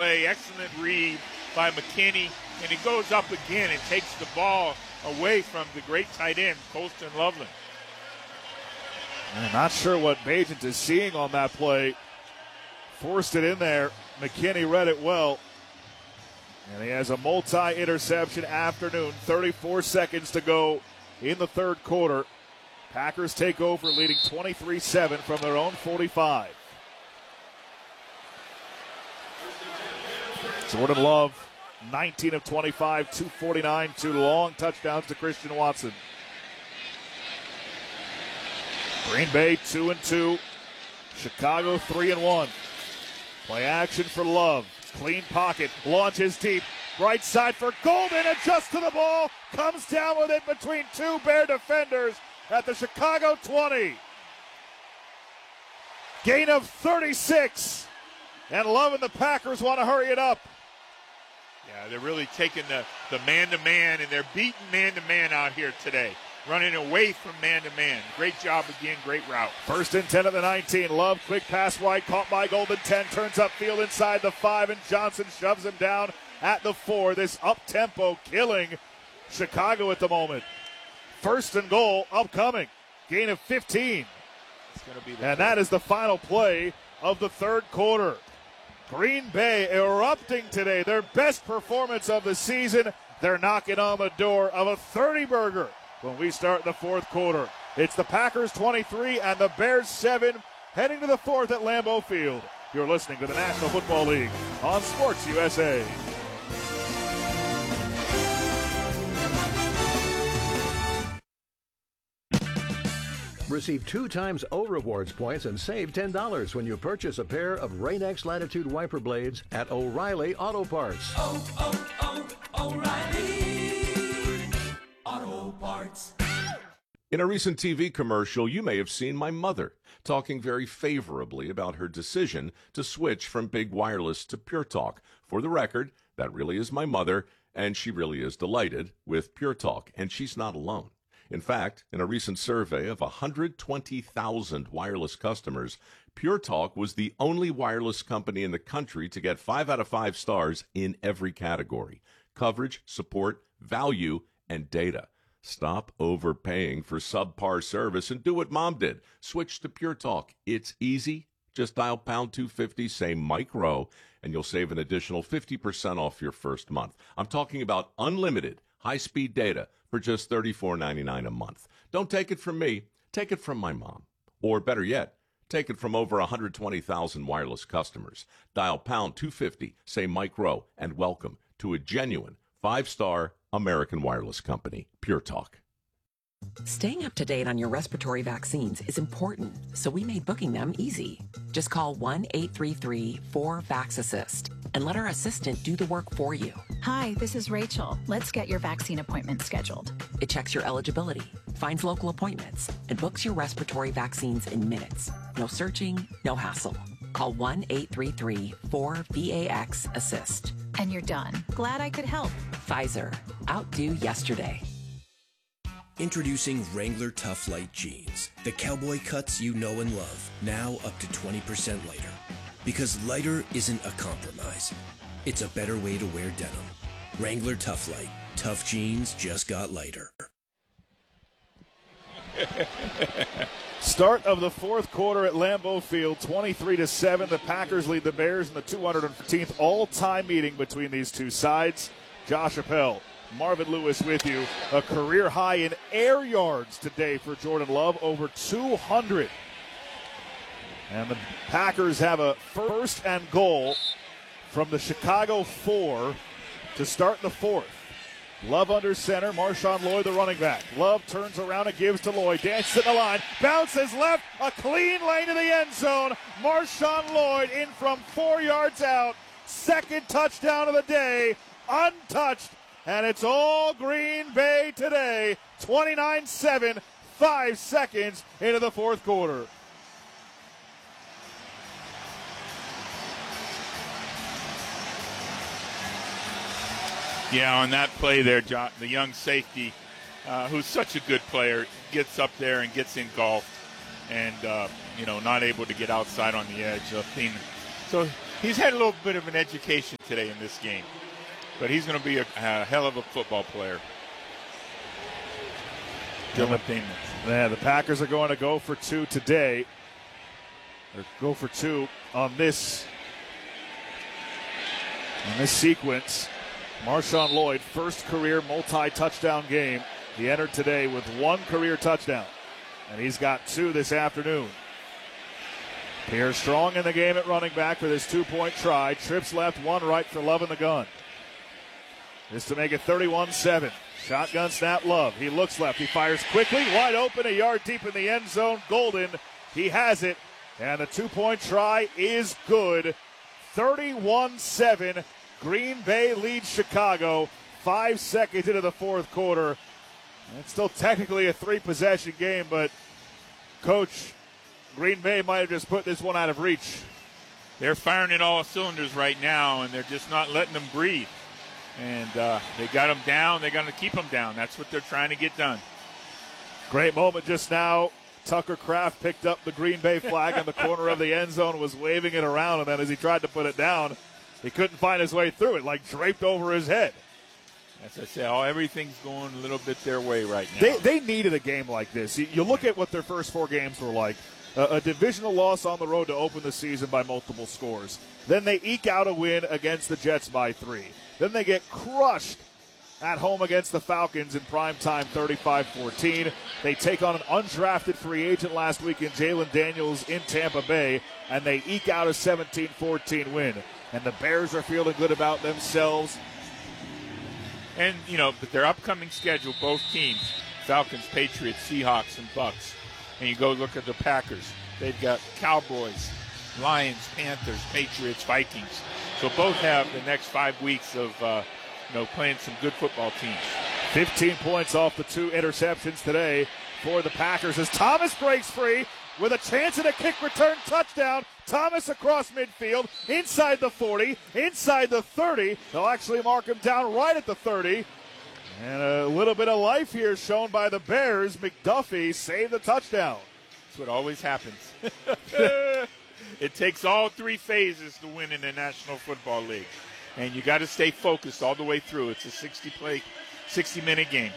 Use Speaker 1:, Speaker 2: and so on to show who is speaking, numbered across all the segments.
Speaker 1: play, excellent read by McKinney, and he goes up again and takes the ball away from the great tight end, Colston Loveland.
Speaker 2: I'm not sure what Bagent is seeing on that play. Forced it in there. McKinney read it well. And he has a multi-interception afternoon. 34 seconds to go in the third quarter. Packers take over, leading 23-7 from their own 45. Jordan Love, 19 of 25, 249, 2 long touchdowns to Christian Watson. Green Bay 2-2. Chicago 3-1. Play action for Love. Clean pocket. Launches deep. Right side for Golden. Adjusts to the ball. Comes down with it between two Bear defenders at the Chicago 20. Gain of 36. And Love and the Packers want to hurry it up.
Speaker 1: Yeah, they're really taking the man-to-man, and they're beating man-to-man out here today. Running away from man-to-man. Great job again, great route.
Speaker 2: First and 10 at the 19. Love, quick pass wide, caught by Golden. 10, turns upfield inside the 5, and Johnson shoves him down at the 4. This up-tempo killing Chicago at the moment. First and goal upcoming. Gain of 15. And that is the final play of the third quarter. Green Bay erupting today. Their best performance of the season. They're knocking on the door of a 30-burger when we start the fourth quarter. It's the Packers 23 and the Bears 7 heading to the fourth at Lambeau Field. You're listening to the National Football League on Sports USA.
Speaker 3: Receive 2 times O Rewards points and save $10 when you purchase a pair of Rain-X Latitude wiper blades at O'Reilly Auto Parts.
Speaker 4: O'Reilly Auto Parts.
Speaker 5: In a recent TV commercial, you may have seen my mother talking very favorably about her decision to switch from Big Wireless to Pure Talk. For the record, that really is my mother, and she really is delighted with Pure Talk, and she's not alone. In fact, in a recent survey of 120,000 wireless customers, Pure Talk was the only wireless company in the country to get 5 out of 5 stars in every category: coverage, support, value, and data. Stop overpaying for subpar service and do what Mom did. Switch to Pure Talk. It's easy. Just dial pound 250, say Mike Rowe, and you'll save an additional 50% off your first month. I'm talking about unlimited high-speed data for just $34.99 a month. Don't take it from me. Take it from my mom. Or better yet, take it from over 120,000 wireless customers. Dial pound 250, say Mike Rowe, and welcome to a genuine 5-star American wireless company, Pure Talk.
Speaker 6: Staying up to date on your respiratory vaccines is important, so we made booking them easy. Just call 1-833-4VAX-ASSIST and let our assistant do the work for you.
Speaker 7: Hi, this is Rachel. Let's get your vaccine appointment scheduled.
Speaker 6: It checks your eligibility, finds local appointments, and books your respiratory vaccines in minutes. No searching, no hassle. Call 1-833-4VAX-ASSIST.
Speaker 7: And you're done. Glad I could help.
Speaker 6: Pfizer. Outdo yesterday.
Speaker 8: Introducing Wrangler Tough Light Jeans. The cowboy cuts you know and love. Now up to 20% lighter. Because lighter isn't a compromise. It's a better way to wear denim. Wrangler Tough Light. Tough jeans just got lighter.
Speaker 2: Start of the fourth quarter at Lambeau Field, 23-7. The Packers lead the Bears in the 215th all-time meeting between these two sides. Josh Appel, Marvin Lewis with you. A career high in air yards today for Jordan Love, over 200. And the Packers have a first and goal from the Chicago 4 to start the fourth. Love under center, Marshawn Lloyd the running back. Love turns around and gives to Lloyd, dances at the line, bounces left, a clean lane to the end zone. Marshawn Lloyd in from 4 yards out. Second touchdown of the day, untouched. And it's all Green Bay today, 29-7, 5 seconds into the fourth quarter.
Speaker 1: Yeah, on that play there, the young safety, who's such a good player, gets up there and gets engulfed and, not able to get outside on the edge. So He's had a little bit of an education today in this game, but he's going to be a hell of a football player. Dylan Demons.
Speaker 2: Yeah, the Packers are going to go for 2 today. Or go for 2 on this sequence. Marshawn Lloyd, first career multi-touchdown game. He entered today with 1 career touchdown, and he's got 2 this afternoon. Pierre Strong in the game at running back for this 2-point try. Trips left, 1 right for Love in the gun. This to make it 31-7. Shotgun snap, Love. He looks left. He fires quickly, wide open, a yard deep in the end zone. Golden, he has it. And the 2-point try is good. 31-7. Green Bay leads Chicago 5 seconds into the fourth quarter. It's still technically a 3-possession game, but Coach, Green Bay might have just put this one out of reach.
Speaker 1: They're firing at all cylinders right now, and they're just not letting them breathe. And they got them down. They're going to keep them down. That's what they're trying to get done.
Speaker 2: Great moment just now. Tucker Kraft picked up the Green Bay flag in the corner of the end zone, was waving it around, and then as he tried to put it down, he couldn't find his way through it, like draped over his head.
Speaker 1: As I say, everything's going a little bit their way right now.
Speaker 2: They needed a game like this. You look at what their first 4 games were like. A divisional loss on the road to open the season by multiple scores. Then they eke out a win against the Jets by 3. Then they get crushed at home against the Falcons in primetime 35-14. They take on an undrafted free agent last week in Jalen Daniels in Tampa Bay, and they eke out a 17-14 win. And the Bears are feeling good about themselves.
Speaker 1: And, but their upcoming schedule, both teams, Falcons, Patriots, Seahawks, and Bucks. And you go look at the Packers. They've got Cowboys, Lions, Panthers, Patriots, Vikings. So both have the next 5 weeks of, playing some good football teams.
Speaker 2: 15 points off the 2 interceptions today for the Packers as Thomas breaks free with a chance at a kick return touchdown. Thomas across midfield, inside the 40, inside the 30. They'll actually mark him down right at the 30. And a little bit of life here shown by the Bears. McDuffie saved the touchdown.
Speaker 1: That's what always happens. It takes all 3 phases to win in the National Football League. And you got to stay focused all the way through. It's a 60-minute game.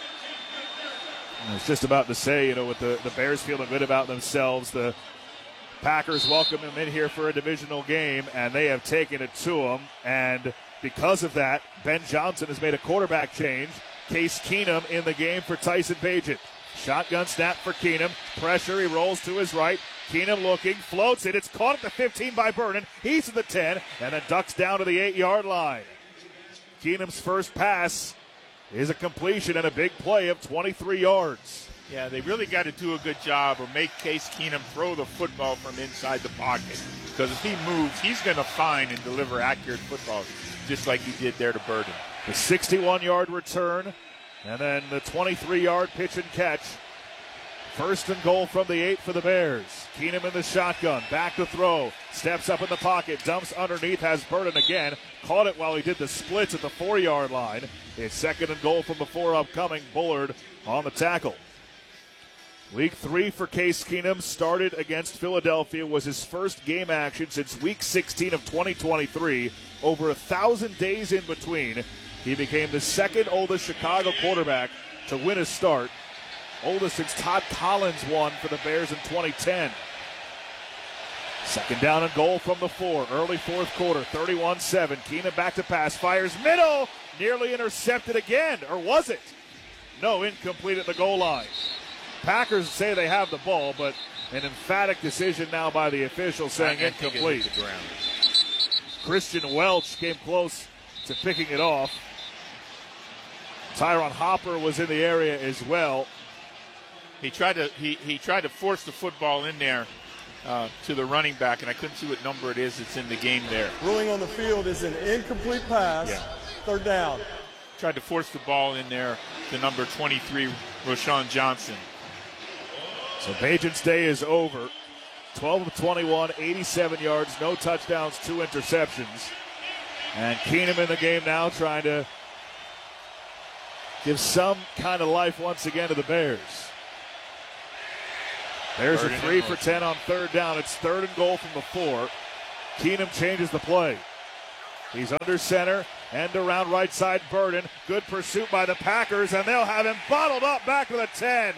Speaker 2: I was just about to say, with the Bears feeling good about themselves, the Packers welcome him in here for a divisional game, and they have taken it to him. And because of that, Ben Johnson has made a quarterback change. Case Keenum in the game for Tyson Bagent. Shotgun snap for Keenum. Pressure, he rolls to his right. Keenum looking, floats it. It's caught at the 15 by Vernon. He's at the 10, and then ducks down to the 8-yard line. Keenum's first pass is a completion and a big play of 23 yards.
Speaker 1: Yeah, they really got to do a good job or make Case Keenum throw the football from inside the pocket. Because if he moves, he's going to find and deliver accurate footballs, just like he did there to Burden.
Speaker 2: The 61-yard return, and then the 23-yard pitch and catch. First and goal from the 8 for the Bears. Keenum in the shotgun, back to throw, steps up in the pocket, dumps underneath, has Burden again. Caught it while he did the splits at the 4-yard line. It's second and goal from the 4 upcoming. Bullard on the tackle. Week 3 for Case Keenum started against Philadelphia, was his first game action since week 16 of 2023. Over 1,000 days in between. He became the second oldest Chicago quarterback to win a start. Oldest since Todd Collins won for the Bears in 2010. Second down and goal from the 4. Early fourth quarter, 31-7. Keenum back to pass, fires middle. Nearly intercepted again, or was it? No, incomplete at the goal line. Packers say they have the ball, but an emphatic decision now by the official saying incomplete. Christian Welch came close to picking it off. Tyron Hopper was in the area as well.
Speaker 1: He tried to force the football in there to the running back, and I couldn't see what number it is that's in the game there.
Speaker 9: Ruling on the field is an incomplete pass. Yeah. Third down.
Speaker 1: Tried to force the ball in there to number 23, Roschon Johnson.
Speaker 2: So Bagent's day is over. 12 of 21, 87 yards, no touchdowns, 2 interceptions. And Keenum in the game now trying to give some kind of life once again to the Bears. Bears are 3 for 10 on third down. It's third and goal from the 4. Keenum changes the play. He's under center, end around right side Burden. Good pursuit by the Packers, and they'll have him bottled up back to the 10.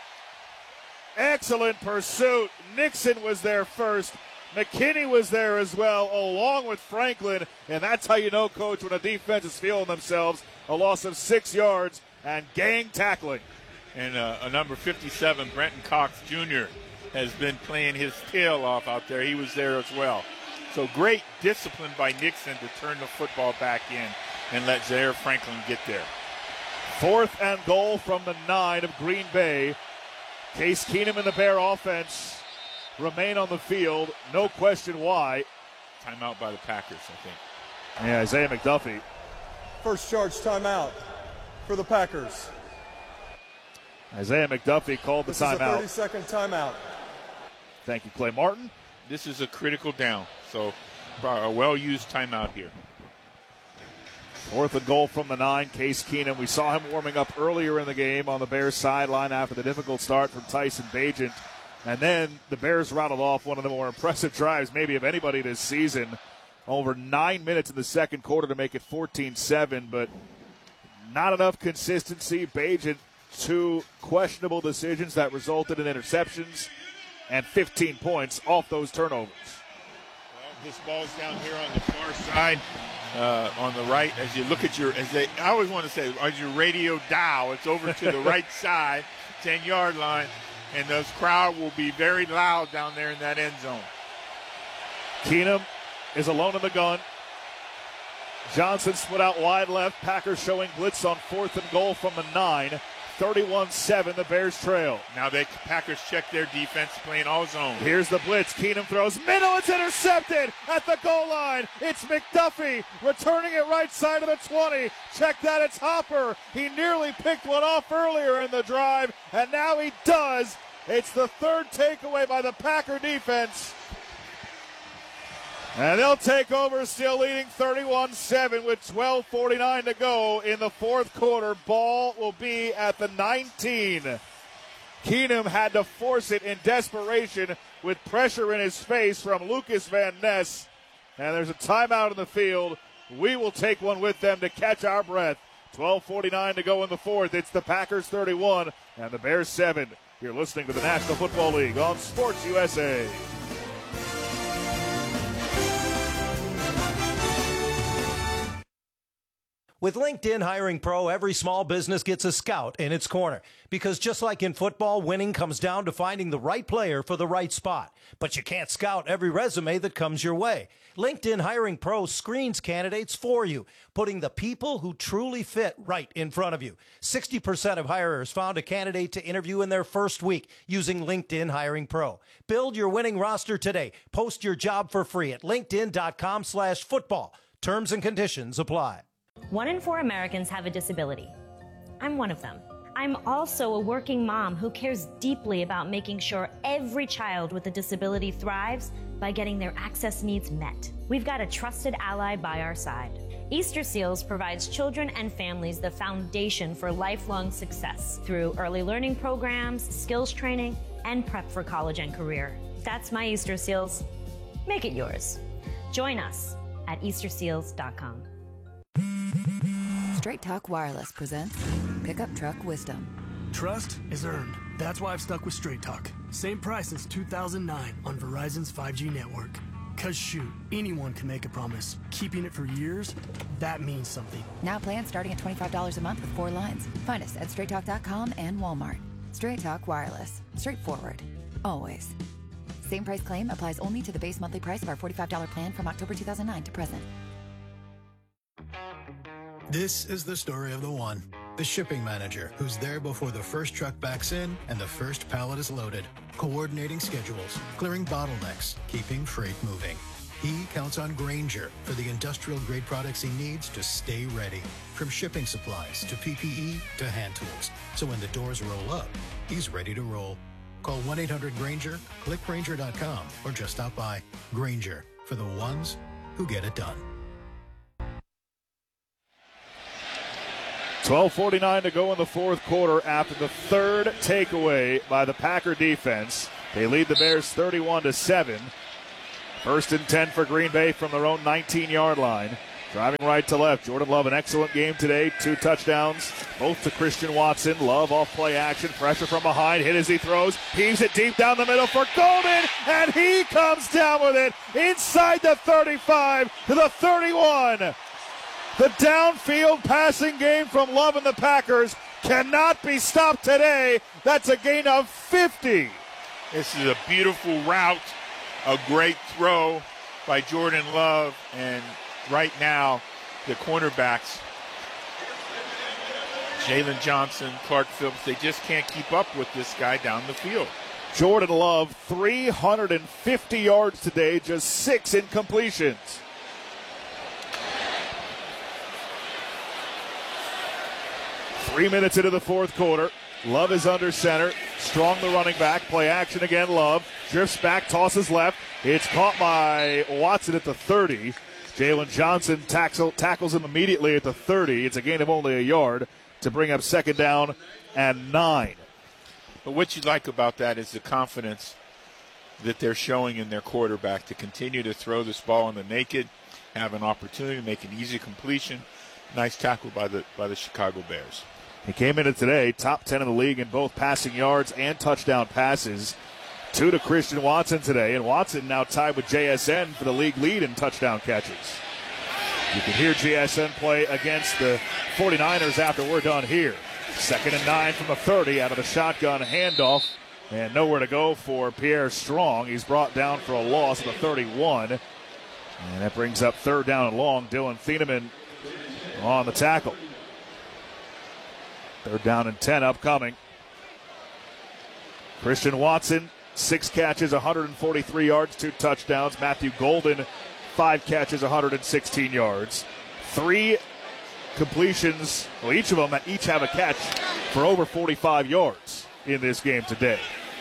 Speaker 2: Excellent pursuit. Nixon was there first. McKinney was there as well, along with Franklin. And that's how you know, Coach, when a defense is feeling themselves. A loss of 6 yards and gang tackling.
Speaker 1: And a number 57, Brenton Cox Jr., has been playing his tail off out there. He was there as well. So great discipline by Nixon to turn the football back in and let Zaire Franklin get there.
Speaker 2: 4th and goal from the 9 of Green Bay. Case Keenum and the Bear offense remain on the field. No question why.
Speaker 1: Timeout by the Packers, I think.
Speaker 2: Yeah, Isaiah McDuffie.
Speaker 9: First charge timeout for the Packers.
Speaker 2: Isaiah McDuffie called the timeout.
Speaker 9: This is a 30-second timeout.
Speaker 2: Thank you, Clay Martin.
Speaker 1: This is a critical down, so a well-used timeout here.
Speaker 2: 4th and goal from the 9, Case Keenum. We saw him warming up earlier in the game on the Bears sideline after the difficult start from Tyson Bagent. And then the Bears rattled off one of the more impressive drives maybe of anybody this season. Over 9 minutes in the second quarter to make it 14-7, but not enough consistency. Bagent, 2 questionable decisions that resulted in interceptions and 15 points off those turnovers.
Speaker 1: Well, this ball's down here on the far side. On the right, as you look at I always want to say, as your radio dial, it's over to the right side, 10-yard line, and those crowd will be very loud down there in that end zone.
Speaker 2: Keenum is alone in the gun. Johnson split out wide left. Packers showing blitz on 4th and goal from the 9. 31-7, the Bears trail.
Speaker 1: Now Packers check their defense, playing all zone.
Speaker 2: Here's the blitz. Keenum throws middle. It's intercepted at the goal line. It's McDuffie returning it right side of the 20. Check that. It's Hopper. He nearly picked one off earlier in the drive, and now he does. It's the 3rd takeaway by the Packer defense. And they'll take over, still leading 31-7 with 12:49 to go in the 4th quarter. Ball will be at the 19. Keenum had to force it in desperation with pressure in his face from Lucas Van Ness. And there's a timeout in the field. We will take one with them to catch our breath. 12:49 to go in the 4th. It's the Packers 31 and the Bears 7. You're listening to the National Football League on Sports USA.
Speaker 10: With LinkedIn Hiring Pro, every small business gets a scout in its corner. Because just like in football, winning comes down to finding the right player for the right spot. But you can't scout every resume that comes your way. LinkedIn Hiring Pro screens candidates for you, putting the people who truly fit right in front of you. 60% of hirers found a candidate to interview in their first week using LinkedIn Hiring Pro. Build your winning roster today. Post your job for free at linkedin.com/football. Terms and conditions apply.
Speaker 11: 1 in 4 Americans have a disability. I'm one of them. I'm also a working mom who cares deeply about making sure every child with a disability thrives by getting their access needs met. We've got a trusted ally by our side. Easter Seals provides children and families the foundation for lifelong success through early learning programs, skills training, and prep for college and career. That's my Easter Seals. Make it yours. Join us at easterseals.com.
Speaker 12: Straight Talk Wireless presents Pickup Truck Wisdom.
Speaker 13: Trust is earned. That's why I've stuck with Straight Talk. Same price since 2009 on Verizon's 5G network. Cause shoot, anyone can make a promise. Keeping it for years, that means something.
Speaker 12: Now plans starting at $25 a month with 4 lines. Find us at straighttalk.com and Walmart. Straight Talk Wireless. Straightforward. Always. Same price claim applies only to the base monthly price of our $45 plan from October 2009 to present.
Speaker 14: This is the story of the one, the shipping manager, who's there before the first truck backs in and the first pallet is loaded, coordinating schedules, clearing bottlenecks, keeping freight moving. He counts on Grainger for the industrial-grade products he needs to stay ready, from shipping supplies to PPE to hand tools. So when the doors roll up, he's ready to roll. Call 1-800-GRAINGER, click Grainger.com, or just stop by. Grainger, for the ones who get it done.
Speaker 2: 12:49 to go in the 4th quarter after the 3rd takeaway by the Packer defense. They lead the Bears 31-7. First and 10 for Green Bay from their own 19-yard line. Driving right to left. Jordan Love, an excellent game today. 2 touchdowns, both to Christian Watson. Love off play action. Pressure from behind. Hit as he throws. Heaves it deep down the middle for Golden. And he comes down with it inside the 35 to the 31. The downfield passing game from Love and the Packers cannot be stopped today. That's a gain of 50.
Speaker 1: This is a beautiful route. A great throw by Jordan Love. And right now, the cornerbacks, Jalen Johnson, Clark Phillips, they just can't keep up with this guy down the field.
Speaker 2: Jordan Love, 350 yards today, just 6 incompletions. Three minutes into the fourth quarter. Love is under center. Strong the running back. Play action again. Love drifts back, tosses left. It's caught by Watson at the 30. Jalen Johnson tackles him immediately at the 30. It's a gain of only a yard to bring up second down and 9.
Speaker 1: But what you like about that is the confidence that they're showing in their quarterback to continue to throw this ball in the naked, have an opportunity to make an easy completion. Nice tackle by the Chicago Bears.
Speaker 2: He came into today top 10 in the league in both passing yards and touchdown passes. 2 to Christian Watson today, and Watson now tied with JSN for the league lead in touchdown catches. You can hear JSN play against the 49ers after we're done here. 2nd and 9 from the 30 out of the shotgun handoff, and nowhere to go for Pierre Strong. He's brought down for a loss at the 31, and that brings up 3rd down and long. Dylan Thieneman on the tackle. 3rd down and 10 upcoming. Christian Watson, 6 catches, 143 yards, 2 touchdowns. Matthew Golden, 5 catches, 116 yards. 3 completions, well, each of them each have a catch for over 45 yards in this game today.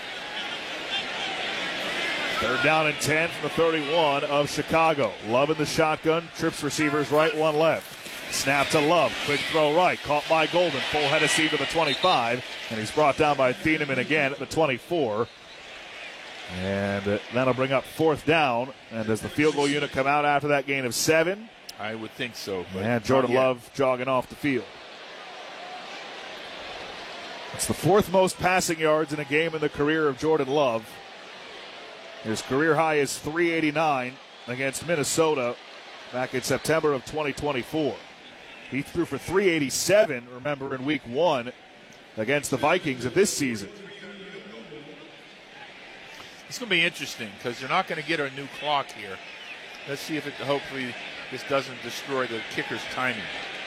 Speaker 2: 3rd down and 10 from the 31 of Chicago. Love in the shotgun, trips receivers right, 1 left. Snap to Love, quick throw right, caught by Golden, full head of steam to the 25, and he's brought down by Thieneman again at the 24. And that'll bring up 4th down. And does the field goal unit come out after that gain of 7?
Speaker 1: I would think so. But
Speaker 2: and Jordan Love jogging off the field. It's the 4th most passing yards in a game in the career of Jordan Love. His career high is 389 against Minnesota back in September of 2024. He threw for 387, remember, in week 1 against the Vikings of this season.
Speaker 1: It's going to be interesting because they're not going to get a new clock here. Let's see if hopefully this doesn't destroy the kicker's timing.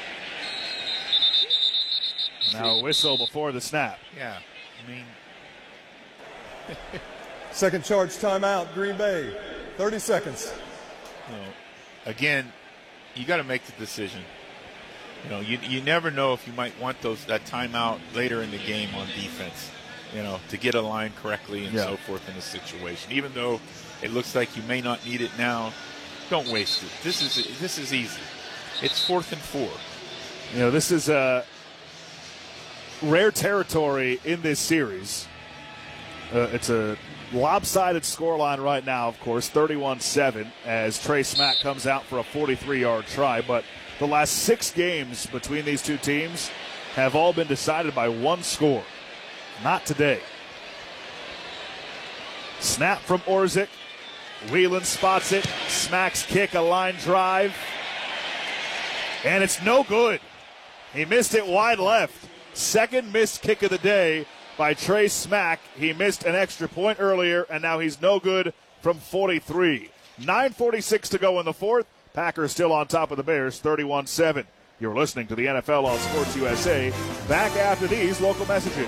Speaker 2: Now a whistle before the snap.
Speaker 1: Yeah, I mean.
Speaker 9: Second charge timeout, Green Bay. 30 seconds.
Speaker 1: Again, you got to make the decision. You never know if you might want that timeout later in the game on defense. To get a line correctly and so forth in a situation. Even though it looks like you may not need it now, don't waste it. This is easy. It's 4th and 4.
Speaker 2: This is a rare territory in this series. It's a lopsided scoreline right now, of course, 31-7, as Trey Smack comes out for a 43-yard try. But the last 6 games between these two teams have all been decided by 1 score. Not today. Snap from Orzik. Whelan spots it. Smack's kick, a line drive. And it's no good. He missed it wide left. 2nd missed kick of the day by Trey Smack. He missed an extra point earlier, and now he's no good from 43. 9:46 to go in the 4th. Packers still on top of the Bears, 31-7. You're listening to the NFL on Sports USA. Back after these local messages.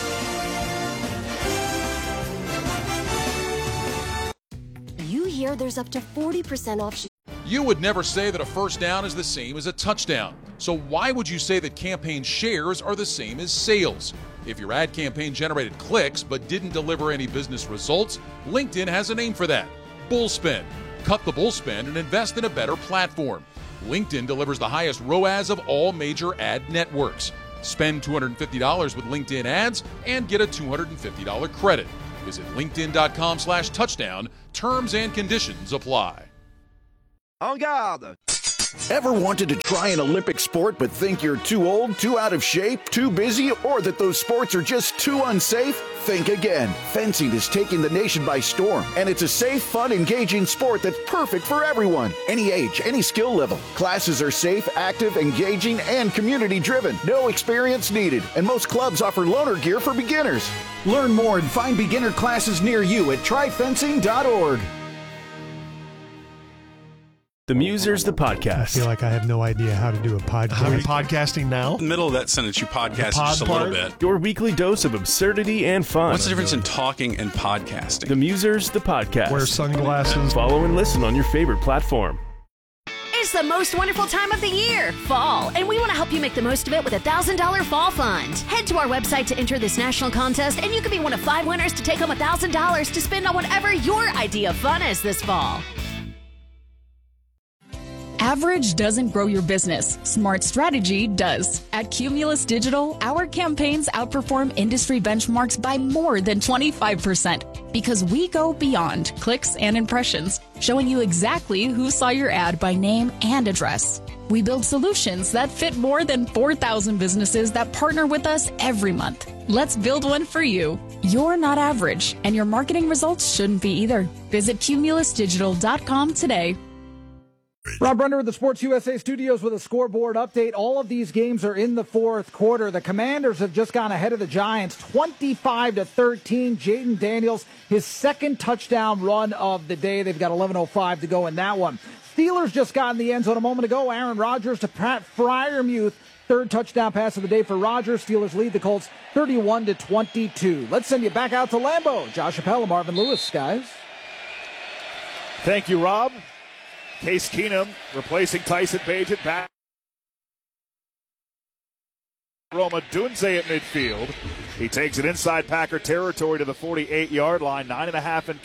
Speaker 15: You hear there's up to 40% off.
Speaker 16: You would never say that a first down is the same as a touchdown. So why would you say that campaign shares are the same as sales? If your ad campaign generated clicks but didn't deliver any business results, LinkedIn has a name for that: Bullspend. Cut the bullspend and invest in a better platform. LinkedIn delivers the highest ROAS of all major ad networks. Spend $250 with LinkedIn ads and get a $250 credit. Visit linkedin.com/touchdown to Terms and conditions apply.
Speaker 17: En garde! Ever wanted to try an Olympic sport but think you're too old, too out of shape, too busy, or that those sports are just too unsafe? Think again. Fencing is taking the nation by storm, and it's a safe, fun, engaging sport that's perfect for everyone. Any age, any skill level. Classes are safe, active, engaging, and community-driven. No experience needed, and most clubs offer loaner gear for beginners. Learn more and find beginner classes near you at tryfencing.org.
Speaker 18: The Musers, the podcast.
Speaker 19: I feel like I have no idea how to do a podcast.
Speaker 18: Are we
Speaker 19: podcasting now?
Speaker 20: In the middle of that sentence, you podcast just a little bit.
Speaker 18: Your weekly dose of absurdity and fun.
Speaker 20: What's the difference in talking and podcasting?
Speaker 18: The Musers, the podcast.
Speaker 19: Wear sunglasses.
Speaker 18: Follow and listen on your favorite platform.
Speaker 21: It's the most wonderful time of the year, fall, and we want to help you make the most of it with a $1,000 fall fund. Head to our website to enter this national contest, and you could be one of 5 winners to take home $1,000 to spend on whatever your idea of fun is this fall.
Speaker 22: Average doesn't grow your business. Smart strategy does. At Cumulus Digital, our campaigns outperform industry benchmarks by more than 25% because we go beyond clicks and impressions, showing you exactly who saw your ad by name and address. We build solutions that fit more than 4,000 businesses that partner with us every month. Let's build one for you. You're not average, and your marketing results shouldn't be either. Visit cumulusdigital.com today.
Speaker 23: Rob Brenner with the Sports USA studios with a scoreboard update. All of these games are in the fourth quarter. The Commanders have just gone ahead of the Giants 25-13. Jaden Daniels, his second touchdown run of the day. They've got 11:05 to go in that one. Steelers just got in the end zone a moment ago. Aaron Rodgers to Pat Freiermuth. Third touchdown pass of the day for Rodgers. Steelers lead the Colts 31-22. Let's send you back out to Lambeau. Josh Appel and Marvin Lewis, guys.
Speaker 2: Thank you, Rob. Case Keenum replacing Tyson Bagent back. Roma Dunze at midfield. He takes it inside Packer territory to the 48-yard line. 9.5 in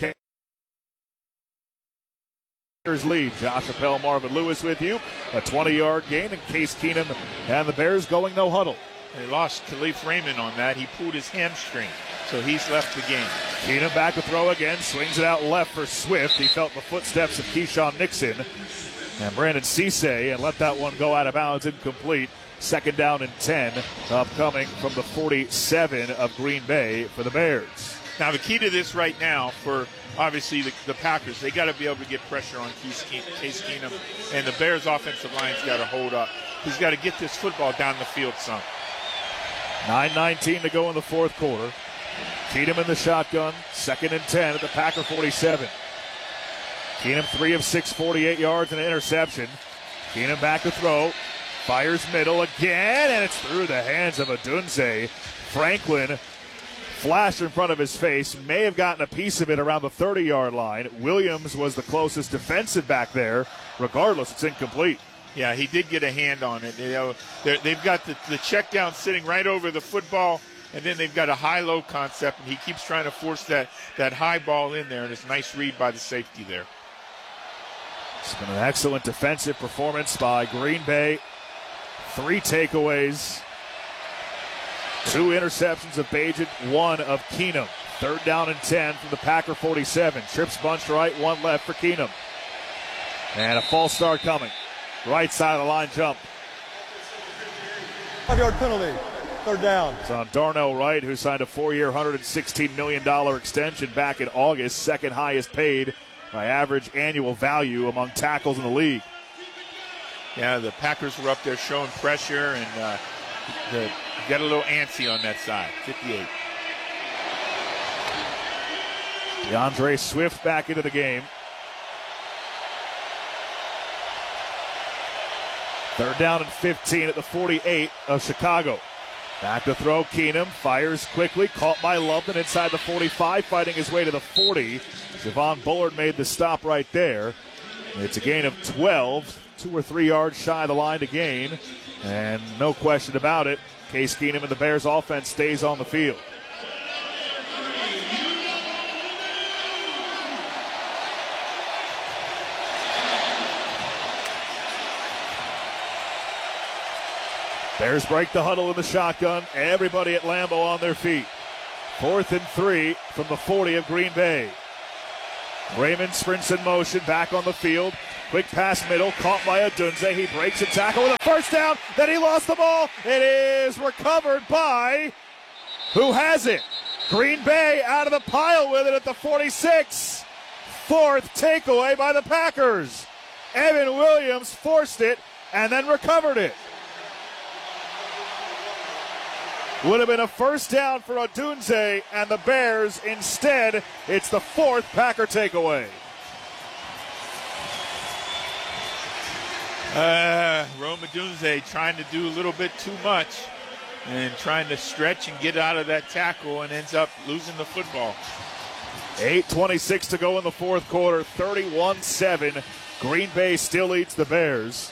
Speaker 2: Packers lead. Josh Appel, Marvin Lewis with you. A 20-yard gain, and Case Keenum and the Bears going no huddle.
Speaker 1: They lost Khalif Raymond on that. He pulled his hamstring, so he's left the game.
Speaker 2: Keenum back to throw again, swings it out left for Swift. He felt the footsteps of Keyshawn Nixon and Brandon Cisse and let that one go out of bounds, incomplete. Second down and 10, upcoming from the 47 of Green Bay for the Bears.
Speaker 1: Now the key to this right now for obviously the Packers, they got to be able to get pressure on Case Keenum, and the Bears offensive line's got to hold up. He's got to get this football down the field some.
Speaker 2: 9:19 to go in the fourth quarter. Keenum in the shotgun, 2nd and 10 at the Packer 47. Keenum 3 of 6, 48 yards and an interception. Keenum back to throw, fires middle again, and it's through the hands of Odunze. Franklin flashed in front of his face, may have gotten a piece of it around the 30-yard line. Williams was the closest defensive back there. Regardless, it's incomplete.
Speaker 1: Yeah, he did get a hand on it. You know, they've got the check down sitting right over the football, and then they've got a high-low concept, and he keeps trying to force that high ball in there, and it's a nice read by the safety there.
Speaker 2: It's been an excellent defensive performance by Green Bay. 3 takeaways, 2 interceptions of Bagent, 1 of Keenum. 3rd down and 10 from the Packer 47. Trips bunched right, 1 left for Keenum. And a false start coming. Right side of the line jump.
Speaker 9: 5-yard penalty. 3rd down.
Speaker 2: It's on Darnell Wright, who signed a 4-year, $116 million extension back in August, 2nd highest paid by average annual value among tackles in the league.
Speaker 1: Yeah, the Packers were up there showing pressure, and got a little antsy on that side. 58.
Speaker 2: DeAndre Swift back into the game. 3rd down and 15 at the 48 of Chicago. Back to throw, Keenum fires quickly, caught by Lupton inside the 45, fighting his way to the 40. Javon Bullard made the stop right there. It's a gain of 12, 2 or 3 yards shy of the line to gain, and no question about it, Case Keenum and the Bears offense stays on the field. Bears break the huddle in the shotgun. Everybody at Lambeau on their feet. 4th and 3 from the 40 of Green Bay. Raymond sprints in motion, back on the field. Quick pass middle, caught by Odunze. He breaks a tackle with a first down. Then he lost the ball. It is recovered by, who has it? Green Bay out of the pile with it at the 46. Fourth takeaway by the Packers. Evan Williams forced it and then recovered it. Would have been a first down for Odunze and the Bears. Instead, it's the fourth Packer takeaway.
Speaker 1: Rome Odunze trying to do a little bit too much and trying to stretch and get out of that tackle and ends up losing the football.
Speaker 2: 8:26 to go in the fourth quarter, 31-7. Green Bay still leads the Bears.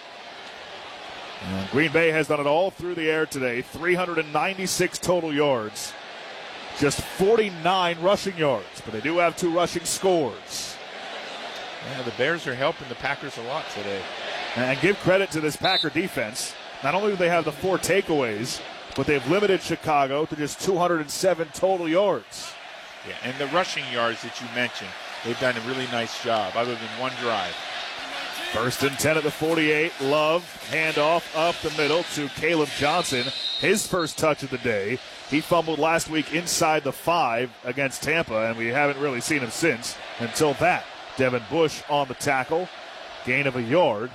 Speaker 2: And Green Bay has done it all through the air today, 396 total yards, just 49 rushing yards, but they do have 2 rushing scores.
Speaker 1: Yeah, the Bears are helping the Packers a lot today.
Speaker 2: And give credit to this Packer defense. Not only do they have the 4 takeaways, but they've limited Chicago to just 207 total yards.
Speaker 1: Yeah, and the rushing yards that you mentioned, they've done a really nice job, other than one drive.
Speaker 2: 1st and 10 at the 48. Love, handoff up the middle to Caleb Johnson. His first touch of the day. He fumbled last week inside the 5 against Tampa, and we haven't really seen him since until that. Devin Bush on the tackle. Gain of a yard.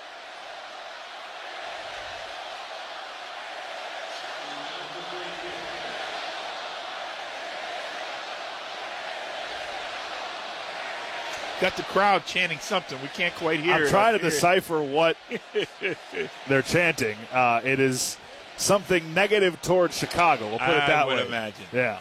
Speaker 1: Got the crowd chanting something. We can't quite hear it.
Speaker 2: I'm trying to decipher what they're chanting. It is something negative towards Chicago. We'll put it that way.
Speaker 1: I would imagine.
Speaker 2: Yeah.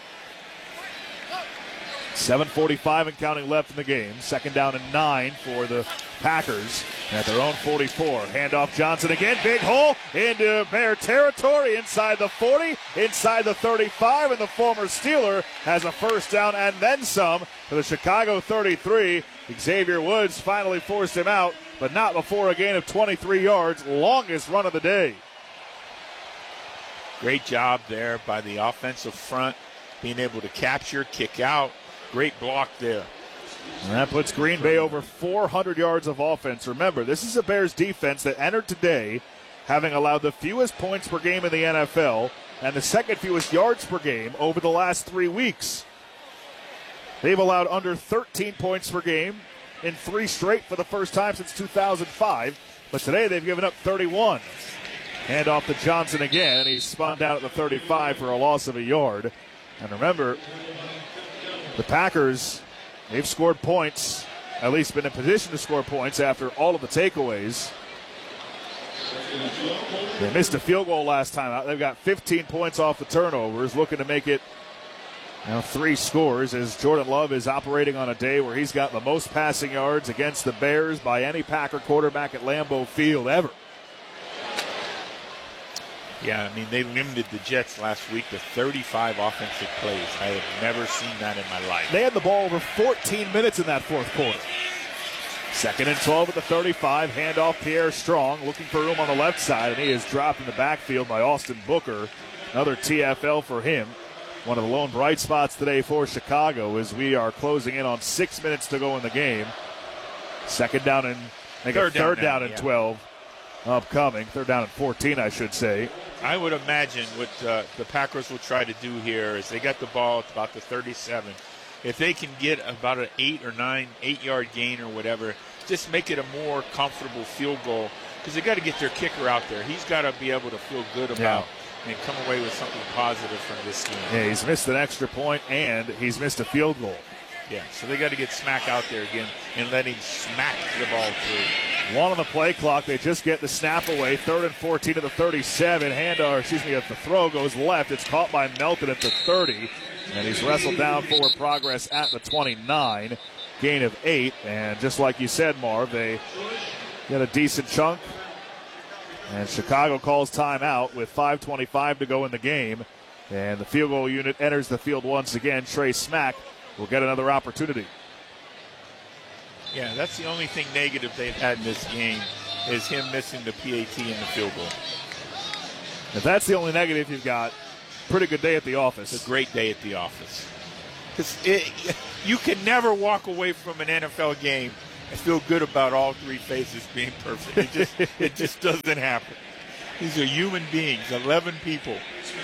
Speaker 2: 7:45 and counting left in the game. 2nd down and 9 for the Packers at their own 44. Handoff Johnson again. Big hole into Bear territory inside the 40, inside the 35, and the former Steeler has a first down and then some for the Chicago 33. Xavier Woods finally forced him out, but not before a gain of 23 yards. Longest run of the day.
Speaker 1: Great job there by the offensive front, being able to capture, kick out. Great block there.
Speaker 2: And that puts Green Bay over 400 yards of offense. Remember, this is a Bears defense that entered today having allowed the fewest points per game in the NFL and the second fewest yards per game over the last 3 weeks. They've allowed under 13 points per game in 3 straight for the first time since 2005. But today they've given up 31. Hand off to Johnson again, and he's spun down at the 35 for a loss of a yard. And remember, the Packers, they've scored points, at least been in position to score points after all of the takeaways. They missed a field goal last time out. They've got 15 points off the turnovers, looking to make it 3 scores as Jordan Love is operating on a day where he's got the most passing yards against the Bears by any Packer quarterback at Lambeau Field ever.
Speaker 1: Yeah, I mean, they limited the Jets last week to 35 offensive plays. I have never seen that in my life.
Speaker 2: They had the ball over 14 minutes in that fourth quarter. 2nd and 12 at the 35. Handoff Pierre Strong looking for room on the left side, and he is dropped in the backfield by Austin Booker. Another TFL for him. One of the lone bright spots today for Chicago as we are closing in on 6 minutes to go in the game. 2nd down and third down and 12 upcoming. 3rd down and 14, I should say.
Speaker 1: I would imagine what the Packers will try to do here is they got the ball at about the 37. If they can get about an 8-yard gain or whatever, just make it a more comfortable field goal because they got to get their kicker out there. He's got to be able to feel good about and come away with something positive from this game.
Speaker 2: Yeah, he's missed an extra point and he's missed a field goal.
Speaker 1: Yeah, so they got to get Smack out there again and let him smack the ball through.
Speaker 2: 1 on the play clock. They just get the snap away. 3rd and 14 to the 37. If the throw goes left, it's caught by Melton at the 30. And he's wrestled down forward progress at the 29. Gain of 8. And just like you said, Marv, they get a decent chunk. And Chicago calls timeout with 5:25 to go in the game. And the field goal unit enters the field once again. Trey Smack will get another opportunity.
Speaker 1: Yeah, that's the only thing negative they've had in this game is him missing the PAT in the field goal.
Speaker 2: If that's the only negative you've got, pretty good day at the office.
Speaker 1: It's a great day at the office. Because you can never walk away from an NFL game and feel good about all three phases being perfect. It just doesn't happen. These are human beings, 11 people.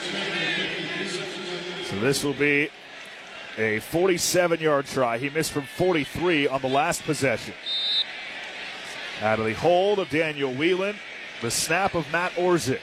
Speaker 2: So this will be a 47-yard try. He missed from 43 on the last possession. Out of the hold of Daniel Whelan, the snap of Matt Orzik.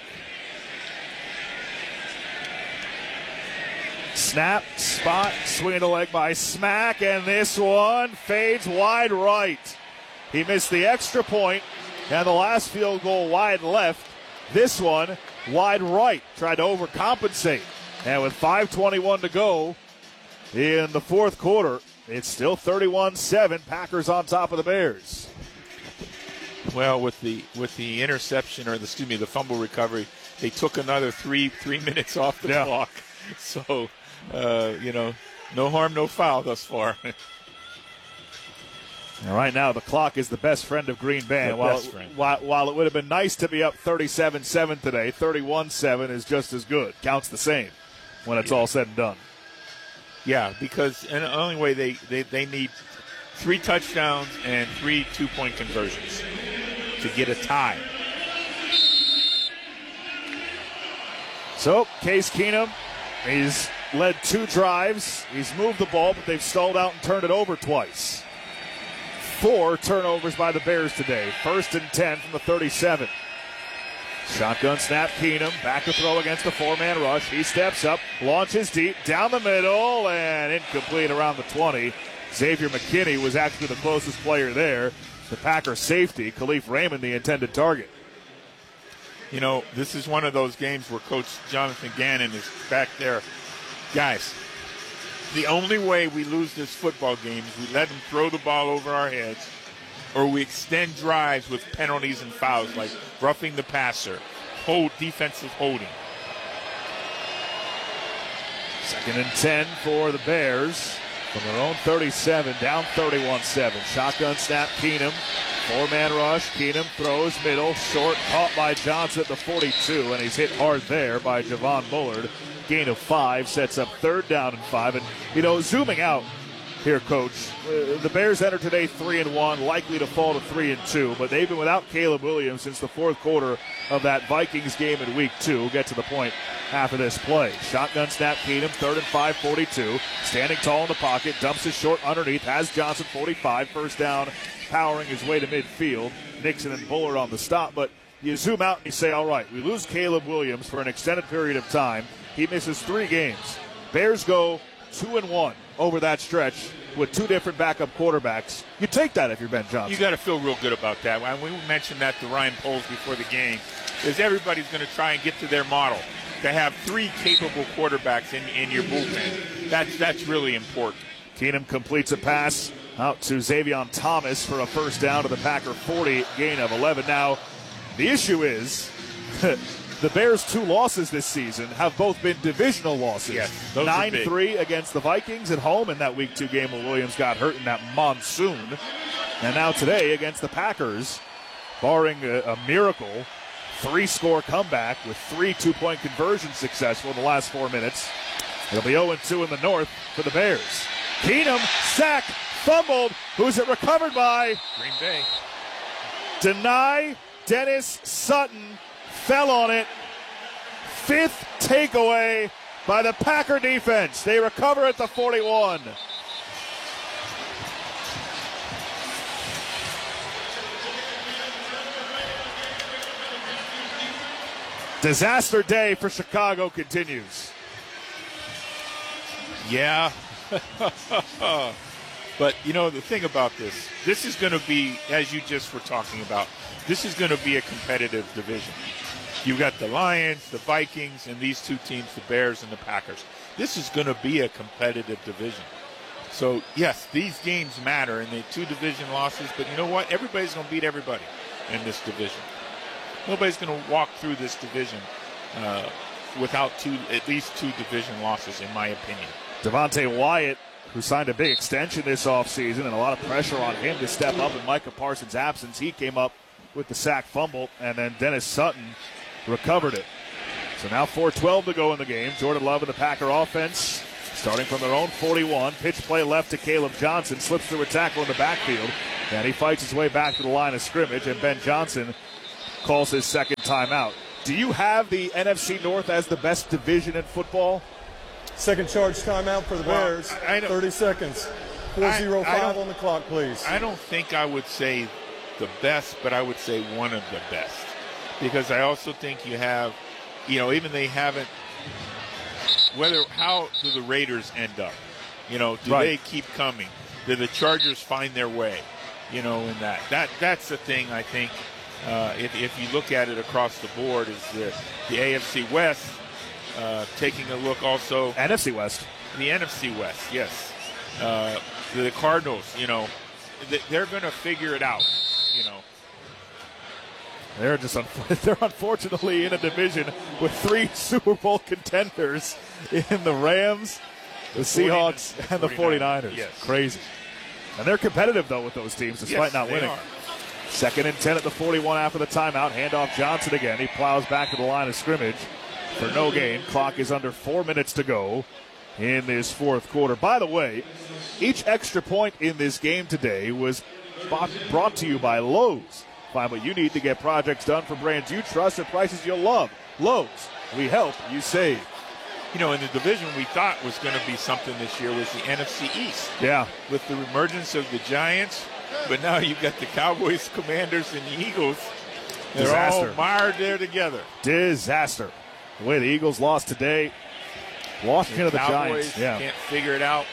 Speaker 2: Snap, spot, swing of the leg by Smack, and this one fades wide right. He missed the extra point, and the last field goal wide left. This one wide right. Tried to overcompensate. And with 5:21 to go in the fourth quarter, it's still 31-7. Packers on top of the Bears.
Speaker 1: Well, with the interception, or the fumble recovery, they took another three minutes off the clock. So, no harm, no foul thus far.
Speaker 2: And right now, the clock is the best friend of Green Bay. While it would have been nice to be up 37-7 today, 31-7 is just as good. Counts the same when it's all said and done.
Speaker 1: Yeah, because the only way they need 3 touchdowns and 3 two-point conversions to get a tie.
Speaker 2: So, Case Keenum, he's led 2 drives. He's moved the ball, but they've stalled out and turned it over twice. 4 turnovers by the Bears today. 1st and 10 from the 37. Shotgun snap, Keenum. Back to throw against the 4-man rush. He steps up, launches deep, down the middle, and incomplete around the 20. Xavier McKinney was actually the closest player there. The Packer safety, Khalif Raymond, the intended target.
Speaker 1: This is one of those games where Coach Jonathan Gannon is back there. Guys, the only way we lose this football game is we let them throw the ball over our heads, or we extend drives with penalties and fouls like roughing the passer, defensive holding.
Speaker 2: 2nd and 10 for the Bears from their own 37, down 31-7. Shotgun snap, Keenum. 4-man rush. Keenum throws middle, short, caught by Johnson at the 42, and he's hit hard there by Javon Bullard. Gain of 5 sets up 3rd down and 5. And, zooming out here, Coach, the Bears enter today 3-1, likely to fall to 3-2, but they've been without Caleb Williams since the fourth quarter of that Vikings game in week 2. We'll get to the point after this play. Shotgun snap, Keenum, 3rd and 5, 42. Standing tall in the pocket, dumps it short underneath, has Johnson 45, 1st down, powering his way to midfield. Nixon and Bullard on the stop, but you zoom out and you say, all right, we lose Caleb Williams for an extended period of time. He misses 3 games. Bears go 2-1 over that stretch with 2 different backup quarterbacks. You take that if you're Ben Johnson.
Speaker 1: You got to feel real good about that. When we mentioned that to Ryan Poles before the game, is everybody's going to try and get to their model to have 3 capable quarterbacks in your bullpen. That's really important.
Speaker 2: Keenum completes a pass out to Xavier Thomas for a 1st down to the Packer 40, gain of 11. Now, the issue is the Bears' 2 losses this season have both been divisional losses.
Speaker 1: Yes, 9-3
Speaker 2: against the Vikings at home in that Week 2 game where Williams got hurt in that monsoon. And now today against the Packers, barring a miracle, 3-score comeback with 3 two-point conversions successful in the last 4 minutes. It'll be 0-2 in the North for the Bears. Keenum, sacked, fumbled. Who's it recovered by?
Speaker 1: Green Bay.
Speaker 2: Deny Dennis Sutton fell on it. 5th takeaway by the Packer defense. They recover at the 41. Disaster day for Chicago continues.
Speaker 1: Yeah. But, the thing about this is going to be, as you just were talking about, this is going to be a competitive division. You've got the Lions, the Vikings, and these 2 teams, the Bears and the Packers. This is going to be a competitive division. So, yes, these games matter, and they're 2 division losses, but you know what? Everybody's going to beat everybody in this division. Nobody's going to walk through this division without at least 2 division losses, in my opinion.
Speaker 2: Devontae Wyatt, who signed a big extension this offseason, and a lot of pressure on him to step up in Micah Parsons' absence. He came up with the sack fumble, and then Dennis Sutton recovered it. So now 4:12 to go in the game. Jordan Love and the Packer offense Starting from their own 41, pitch play left to Caleb Johnson, slips through a tackle in the backfield, and he fights his way back to the line of scrimmage, and Ben Johnson calls his second timeout. Do you have the NFC North as the best division in football?
Speaker 9: Second charge timeout for the Bears. 30 seconds. 4:05 on the clock, please.
Speaker 1: I don't think I would say the best, but I would say one of the best. Because I also think you have, even they haven't, how do the Raiders end up? Do they keep coming? Do the Chargers find their way? In that's the thing I think. If you look at it across the board, is the AFC West taking a look also.
Speaker 2: NFC West.
Speaker 1: The NFC West, yes. The Cardinals, they're going to figure it out,
Speaker 2: They're unfortunately in a division with 3 Super Bowl contenders in the Rams, the Seahawks, and the 49ers.
Speaker 1: Yes.
Speaker 2: Crazy. And they're competitive, though, with those teams, despite not winning.
Speaker 1: Are.
Speaker 2: 2nd and 10 at the 41 after the timeout. Handoff Johnson again. He plows back to the line of scrimmage for no gain. Clock is under 4 minutes to go in this fourth quarter. By the way, each extra point in this game today was brought to you by Lowe's. Find what you need to get projects done for brands you trust at prices you'll love. Lowe's, we help you save.
Speaker 1: In the division we thought was going to be something this year was the NFC East.
Speaker 2: Yeah.
Speaker 1: With the emergence of the Giants, but now you've got the Cowboys, Commanders, and the Eagles. They're all mired there together.
Speaker 2: Disaster. The way the Eagles lost today. Washington of the
Speaker 1: Cowboys
Speaker 2: Giants. Yeah.
Speaker 1: Can't figure it out.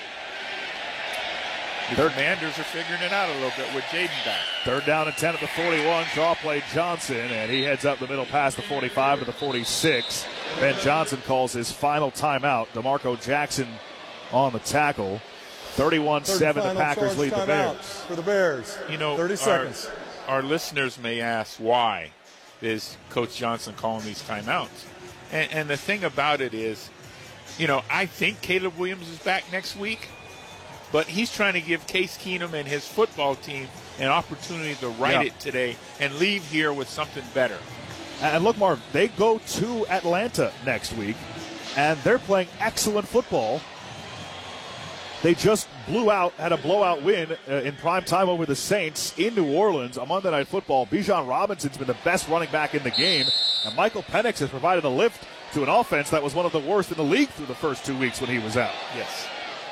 Speaker 1: The Commanders are figuring it out a little bit with Jaden back.
Speaker 2: 3rd down and 10 at the 41. Draw play Johnson, and he heads up the middle past the 45 to the 46. Ben Johnson calls his final timeout. DeMarco Jackson on the tackle. 31-7, the Packers lead the Bears.
Speaker 9: For the Bears, 30 seconds.
Speaker 1: Our listeners may ask, why is Coach Johnson calling these timeouts? And the thing about it is, I think Caleb Williams is back next week, but he's trying to give Case Keenum and his football team an opportunity to right it today and leave here with something better.
Speaker 2: And look, Marv, they go to Atlanta next week, and they're playing excellent football. They just had a blowout win in prime time over the Saints in New Orleans on Monday Night Football. Bijan Robinson's been the best running back in the game, and Michael Penix has provided a lift to an offense that was one of the worst in the league through the first 2 weeks when he was out.
Speaker 1: Yes.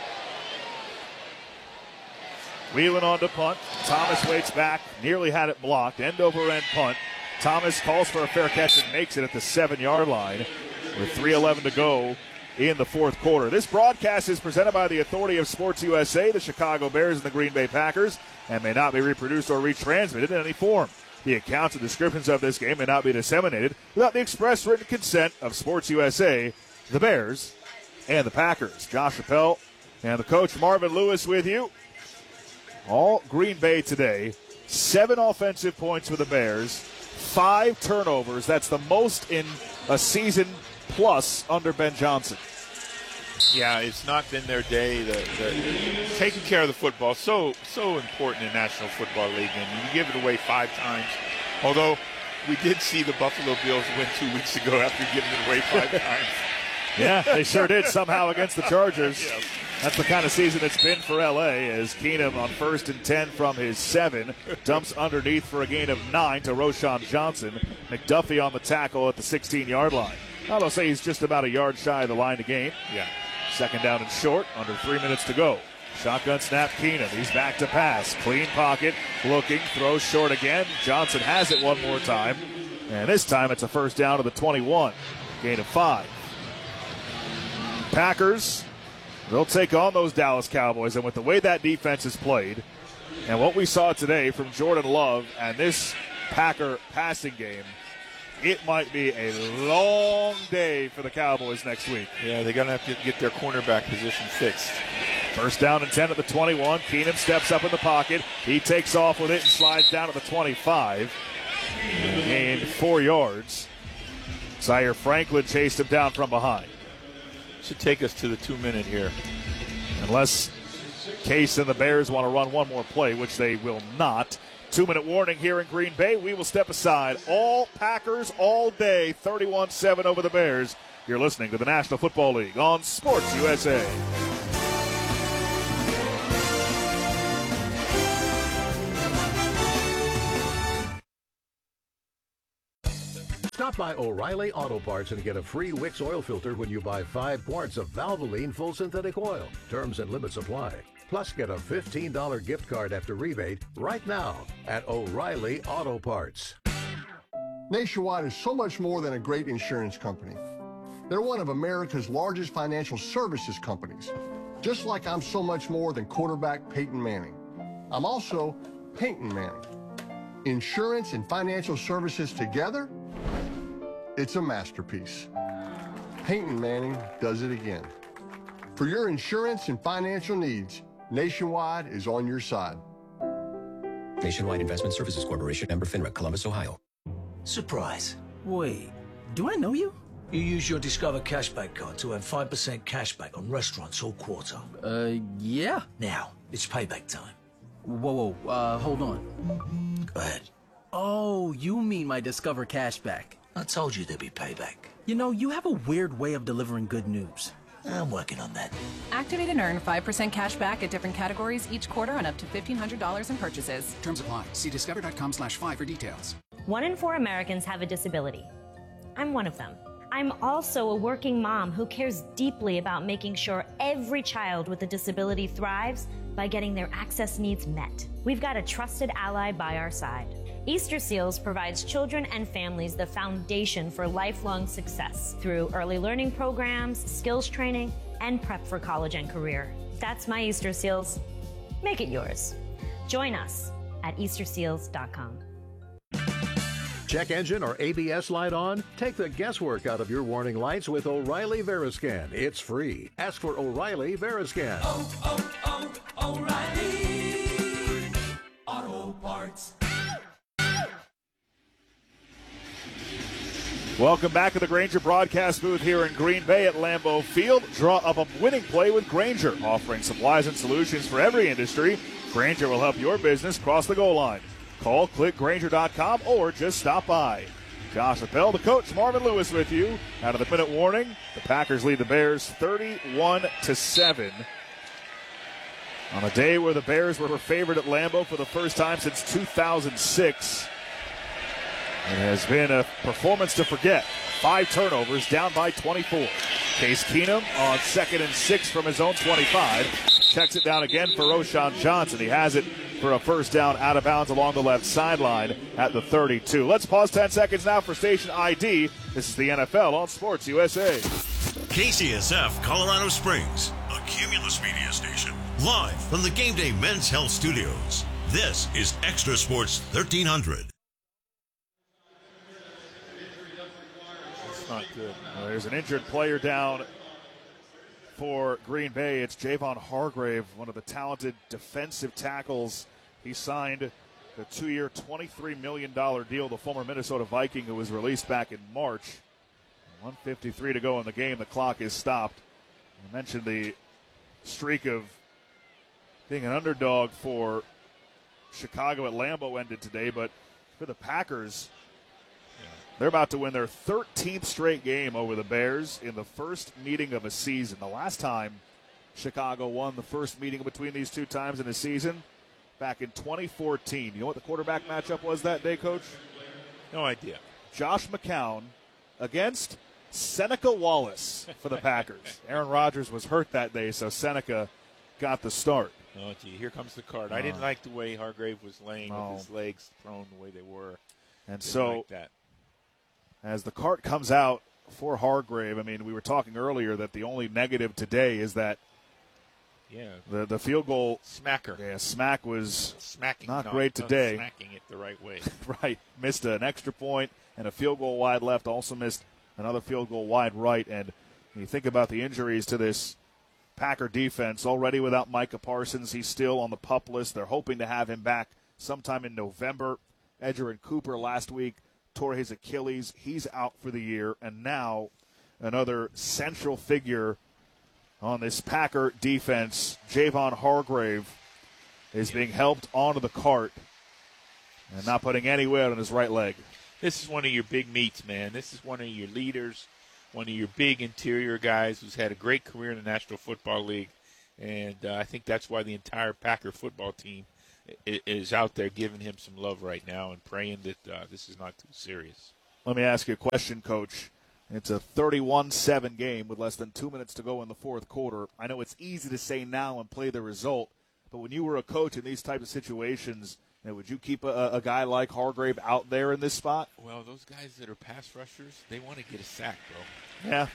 Speaker 2: Wheeling on to punt. Thomas waits back, nearly had it blocked. End over end punt. Thomas calls for a fair catch and makes it at the 7-yard line with 3:11 to go in the fourth quarter. This broadcast is presented by the authority of Sports USA, the Chicago Bears, and the Green Bay Packers, and may not be reproduced or retransmitted in any form. The accounts and descriptions of this game may not be disseminated without the express written consent of Sports USA, the Bears, and the Packers. Josh Appel and the coach Marvin Lewis with you. All Green Bay today. 7 offensive points for the Bears. 5 turnovers. That's the most in a season plus under Ben Johnson.
Speaker 1: Yeah, it's not been their day. Taking care of the football, so important in National Football League, and you give it away 5 times. Although we did see the Buffalo Bills win 2 weeks ago after giving it away 5 times.
Speaker 2: Yeah, they sure did somehow against the Chargers.
Speaker 1: Yes.
Speaker 2: That's the kind of season it's been for L.A. as Keenum on 1st and 10 from his 7 dumps underneath for a gain of 9 to Roschon Johnson. McDuffie on the tackle at the 16-yard line. I'll say he's just about a yard shy of the line to gain.
Speaker 1: Yeah.
Speaker 2: 2nd down and short, under 3 minutes to go. Shotgun snap, Keenum. He's back to pass. Clean pocket, looking, throws short again. Johnson has it one more time. And this time it's a first down to the 21. Gain of 5. Packers, they'll take on those Dallas Cowboys. And with the way that defense is played and what we saw today from Jordan Love and this Packer passing game, it might be a long day for the Cowboys next week.
Speaker 1: Yeah, they're going to have to get their cornerback position fixed.
Speaker 2: First down and 10 at the 21. Keenum steps up in the pocket. He takes off with it and slides down to the 25. Gained 4 yards. Zaire Franklin chased him down from behind.
Speaker 1: Should take us to the 2-minute here.
Speaker 2: Unless Case and the Bears want to run one more play, which they will not. 2-minute warning here in Green Bay. We will step aside. All Packers all day. 31-7 over the Bears. You're listening to the National Football League on Sports USA.
Speaker 3: Stop by O'Reilly Auto Parts and get a free Wix oil filter when you buy 5 quarts of Valvoline full synthetic oil. Terms and limits apply. Plus, get a $15 gift card after rebate right now at O'Reilly Auto Parts.
Speaker 4: Nationwide is so much more than a great insurance company. They're one of America's largest financial services companies. Just like I'm so much more than quarterback Peyton Manning. I'm also Peyton Manning. Insurance and financial services together, it's a masterpiece. Peyton Manning does it again. For your insurance and financial needs, Nationwide is on your side.
Speaker 8: Nationwide Investment Services Corporation, member FINRA, Columbus, Ohio.
Speaker 5: Surprise. Wait, do I know you? You use your Discover Cashback card to earn 5% cashback on restaurants all quarter.
Speaker 24: Yeah.
Speaker 5: Now, it's payback time.
Speaker 24: Whoa, hold on.
Speaker 5: Go ahead.
Speaker 24: Oh, you mean my Discover Cashback.
Speaker 5: I told you there'd be payback.
Speaker 24: You know, you have a weird way of delivering good news.
Speaker 5: I'm working on that.
Speaker 25: Activate and earn 5% cash back at different categories each quarter on up to $1,500 in purchases.
Speaker 26: Terms apply. See discover.com/5 for details.
Speaker 11: 1 in 4 Americans have a disability. I'm one of them. I'm also a working mom who cares deeply about making sure every child with a disability thrives by getting their access needs met. We've got a trusted ally by our side. Easter Seals provides children and families the foundation for lifelong success through early learning programs, skills training, and prep for college and career. That's my Easter Seals. Make it yours. Join us at easterseals.com.
Speaker 3: Check engine or ABS light on? Take the guesswork out of your warning lights with O'Reilly Veriscan. It's free. Ask for O'Reilly Veriscan.
Speaker 27: O'Reilly Auto Parts.
Speaker 2: Welcome back to the Grainger broadcast booth here in Green Bay at Lambeau Field. Draw up a winning play with Grainger, offering supplies and solutions for every industry. Grainger will help your business cross the goal line. Call, click Grainger.com, or just stop by. Josh Appel, the coach, Marvin Lewis with you. Out of the minute warning, the Packers lead the Bears 31-7. On a day where the Bears were favored at Lambeau for the first time since 2006. It has been a performance to forget. 5 turnovers, down by 24. Case Keenum on 2nd and 6 from his own 25. Checks it down again for Roschon Johnson. He has it for a first down out of bounds along the left sideline at the 32. Let's pause 10 seconds now for station ID. This is the NFL on Sports USA.
Speaker 28: KCSF Colorado Springs, a Cumulus media station. Live from the Game Day Men's Health Studios. This is Extra Sports 1300.
Speaker 2: Not good. There's an injured player down for Green Bay. It's Javon Hargrave, one of the talented defensive tackles. He signed a 2-year, $23 million deal, the former Minnesota Viking who was released back in March. 1:53 to go in the game. The clock is stopped. I mentioned the streak of being an underdog for Chicago at Lambeau ended today, but for the Packers, they're about to win their 13th straight game over the Bears in the first meeting of a season. The last time Chicago won the first meeting between these two times in a season, back in 2014. You know what the quarterback matchup was that day, Coach?
Speaker 1: No idea.
Speaker 2: Josh McCown against Seneca Wallace for the Packers. Aaron Rodgers was hurt that day, so Seneca got the start.
Speaker 1: Oh, gee, here comes the card. I didn't like the way Hargrave was laying with his legs thrown the way they were.
Speaker 2: And
Speaker 1: didn't
Speaker 2: so
Speaker 1: like that.
Speaker 2: As the cart comes out for Hargrave, I mean, we were talking earlier that the only negative today is that the field goal
Speaker 1: smacker.
Speaker 2: Yeah, smack was
Speaker 1: smacking
Speaker 2: not great today.
Speaker 1: Smacking it the right way.
Speaker 2: Right. Missed an extra point and a field goal wide left. Also missed another field goal wide right. And when you think about the injuries to this Packer defense, already without Micah Parsons, he's still on the PUP list. They're hoping to have him back sometime in November. Edgerrin Cooper last week tore his Achilles. He's out for the year. And now another central figure on this Packer defense, Javon Hargrave, is being helped onto the cart and not putting any weight on his right leg.
Speaker 1: This is one of your big meats, man. This is one of your leaders, one of your big interior guys who's had a great career in the National Football League. And I think that's why the entire Packer football team is out there giving him some love right now and praying that this is not too serious.
Speaker 2: Let me ask you a question, Coach. It's a 31-7 game with less than 2 minutes to go in the fourth quarter. I know it's easy to say now and play the result, but when you were a coach in these types of situations, would you keep a guy like Hargrave out there in this spot?
Speaker 1: Well, those guys that are pass rushers, they want to get a sack, bro.
Speaker 2: Yeah.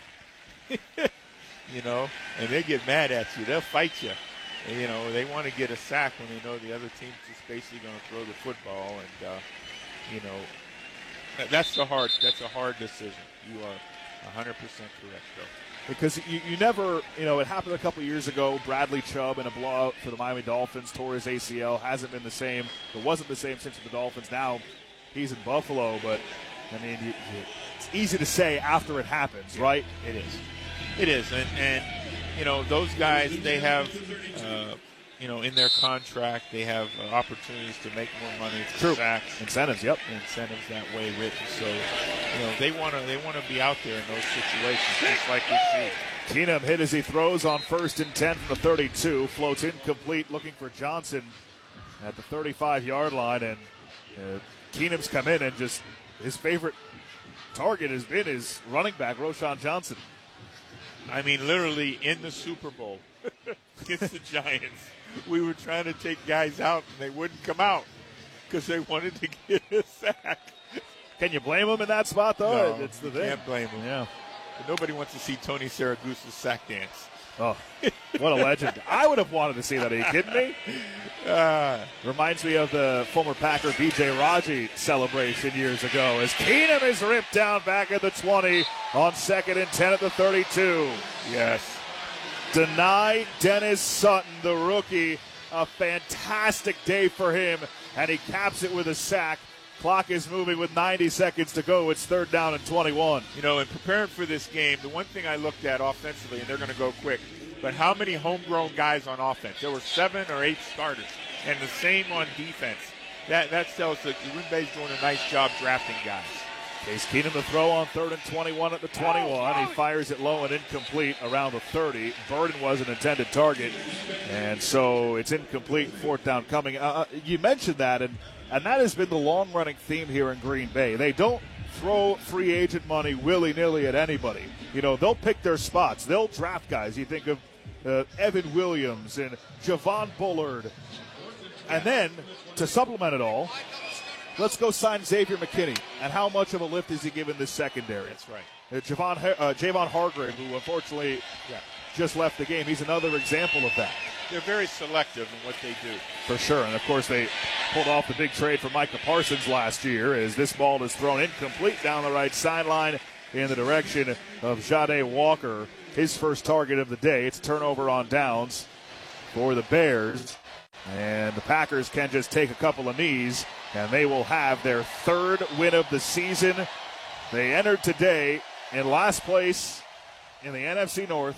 Speaker 1: And they get mad at you. They'll fight you. And, they want to get a sack when they know the other team's just basically going to throw the football. And, that's a hard decision. You are 100% correct, though.
Speaker 2: Because you never, it happened a couple years ago. Bradley Chubb in a blowout for the Miami Dolphins tore his ACL. Hasn't been the same. It wasn't the same since the Dolphins. Now he's in Buffalo. But, it's easy to say after it happens, right?
Speaker 1: It is. It is. And those guys, they have, in their contract, they have opportunities to make more money through sacks.
Speaker 2: Incentives, yep.
Speaker 1: Incentives that way written. So, they want to be out there in those situations, just like we see.
Speaker 2: Keenum hit as he throws on 1st and 10 from the 32. Floats incomplete, looking for Johnson at the 35-yard line. And Keenum's come in and just his favorite target has been his running back, Roschon Johnson.
Speaker 1: Literally in the Super Bowl against the Giants, we were trying to take guys out, and they wouldn't come out because they wanted to get a sack.
Speaker 2: Can you blame them in that spot, though?
Speaker 1: No,
Speaker 2: it's the
Speaker 1: you
Speaker 2: thing.
Speaker 1: Can't blame them.
Speaker 2: Yeah.
Speaker 1: But nobody wants to see Tony Saragusa's sack dance.
Speaker 2: Oh, what a legend. I would have wanted to see that. Are you kidding me? Reminds me of the former Packer B.J. Raji celebration years ago as Keenum is ripped down back at the 20 on 2nd and 10 at the 32.
Speaker 1: Yes.
Speaker 2: Deny Dennis Sutton, the rookie. A fantastic day for him, and he caps it with a sack. Clock is moving with 90 seconds to go. It's 3rd down and 21.
Speaker 1: In preparing for this game, the one thing I looked at offensively, and they're going to go quick, but how many homegrown guys on offense? There were 7 or 8 starters, and the same on defense. That tells us that Green Bay's doing a nice job drafting guys.
Speaker 2: Case Keenum to throw on 3rd and 21 at the 21. He fires it low and incomplete around the 30. Burden was an intended target, and so it's incomplete. 4th down coming. You mentioned that, and that has been the long-running theme here in Green Bay. They don't throw free agent money willy-nilly at anybody. They'll pick their spots. They'll draft guys. You think of Evan Williams and Javon Bullard. And then, to supplement it all, let's go sign Xavier McKinney. And how much of a lift is he given this secondary?
Speaker 1: That's right.
Speaker 2: Javon Hargrave, who unfortunately just left the game. He's another example of that.
Speaker 1: They're very selective in what they do.
Speaker 2: For sure. And, of course, they pulled off the big trade for Micah Parsons last year as this ball is thrown incomplete down the right sideline in the direction of Jahdae Walker. His first target of the day. It's a turnover on downs for the Bears. And the Packers can just take a couple of knees, and they will have their 3rd win of the season. They entered today in last place in the NFC North,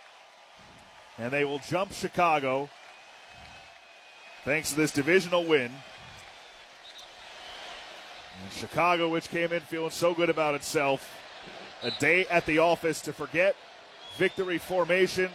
Speaker 2: and they will jump Chicago thanks to this divisional win. And Chicago, which came in feeling so good about itself, a day at the office to forget, victory formation.